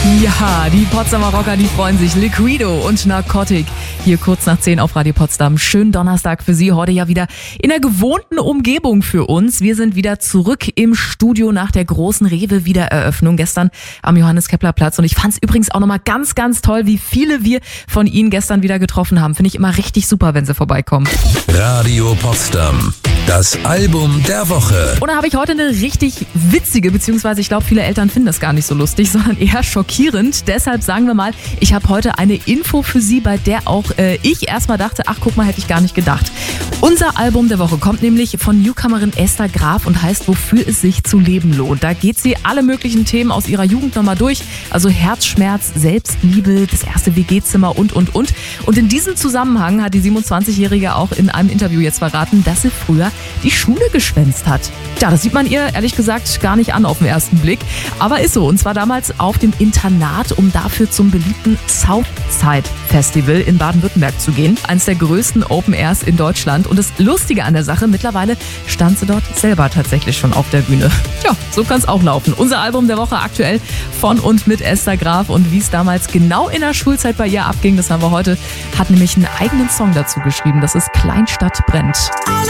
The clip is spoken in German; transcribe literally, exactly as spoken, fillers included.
Ja, die Potsdamer Rocker, die freuen sich. Liquido und Narcotic. Hier kurz nach zehn auf Radio Potsdam. Schönen Donnerstag für Sie. Heute ja wieder in der gewohnten Umgebung für uns. Wir sind wieder zurück im Studio nach der großen Rewe-Wiedereröffnung gestern am Johannes-Kepler-Platz. Und ich fand es übrigens auch nochmal ganz, ganz toll, wie viele wir von Ihnen gestern wieder getroffen haben. Finde ich immer richtig super, wenn Sie vorbeikommen. Radio Potsdam. Das Album der Woche. Und da habe ich heute eine richtig witzige, beziehungsweise ich glaube, viele Eltern finden das gar nicht so lustig, sondern eher schockierend. Deshalb sagen wir mal, ich habe heute eine Info für Sie, bei der auch äh, ich erstmal dachte, ach guck mal, hätte ich gar nicht gedacht. Unser Album der Woche kommt nämlich von Newcomerin Esther Graf und heißt Wofür es sich zu leben lohnt. Da geht sie alle möglichen Themen aus ihrer Jugend nochmal durch, also Herzschmerz, Selbstliebe, das erste W G-Zimmer und, und, und. Und in diesem Zusammenhang hat die siebenundzwanzigjährige auch in einem Interview jetzt verraten, dass sie früher die Schule geschwänzt hat. Ja, das sieht man ihr ehrlich gesagt gar nicht an auf den ersten Blick, aber ist so. Und zwar damals auf dem Internat, um dafür zum beliebten Southside Festival in Baden-Württemberg zu gehen. Eines der größten Open Airs in Deutschland. Und das Lustige an der Sache, mittlerweile stand sie dort selber tatsächlich schon auf der Bühne. Tja, so kann es auch laufen. Unser Album der Woche aktuell von und mit Esther Graf. Und wie es damals genau in der Schulzeit bei ihr abging, das haben wir heute, hat nämlich einen eigenen Song dazu geschrieben. Das ist Kleinstadt brennt.